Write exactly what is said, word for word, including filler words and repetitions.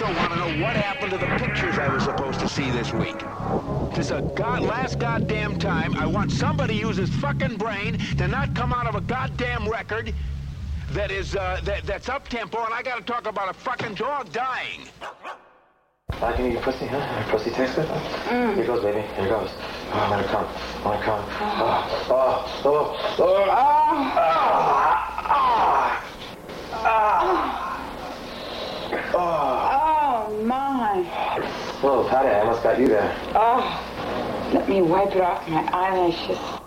also want to know what happened to the pictures I was supposed to see this week. This is a god, last goddamn time. I want somebody to use his fucking brain to not come out of a goddamn record that is, uh, that, that's up-tempo, and I gotta talk about a fucking dog dying. I can eat your pussy, huh? Your pussy tastes good? Mm. Here goes, baby. Here goes. Oh, I'm gonna come. I'm gonna come. Oh, oh, oh, oh, ah, ah, ah, ah. Oh, my. Whoa, Patty, I almost got you there. Oh, let me wipe it off my eyelashes.